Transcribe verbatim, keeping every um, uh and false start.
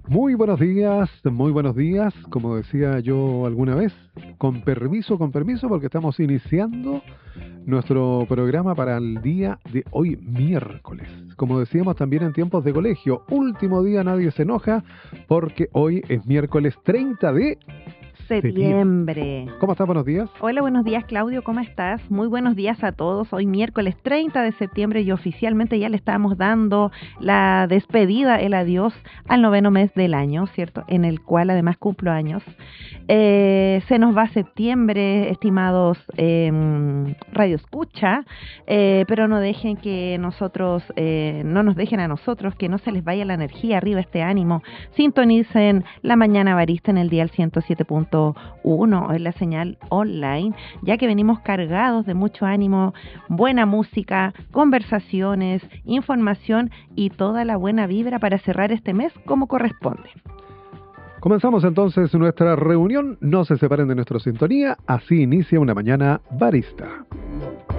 Muy buenos días, muy buenos días, como decía yo alguna vez, con permiso, con permiso, porque estamos iniciando nuestro programa para el día de hoy, miércoles. Como decíamos también en tiempos de colegio, último día, nadie se enoja, porque hoy es miércoles treinta de septiembre. Septiembre. ¿Cómo estás? Buenos días. Hola, buenos días, Claudio, ¿cómo estás? Muy buenos días a todos. Hoy miércoles treinta de septiembre y oficialmente ya le estamos dando la despedida, el adiós al noveno mes del año, ¿cierto? En el cual además cumplo años. Eh, se nos va septiembre, estimados eh, Radio Escucha, eh, pero no dejen que nosotros, eh, no nos dejen a nosotros que no se les vaya la energía arriba, este ánimo. Sintonicen la mañana barista en el dial ciento siete punto uno en la señal online, ya que venimos cargados de mucho ánimo, buena música, conversaciones, información y toda la buena vibra para cerrar este mes como corresponde. Comenzamos entonces nuestra reunión, no se separen de nuestra sintonía, así inicia una mañana barista.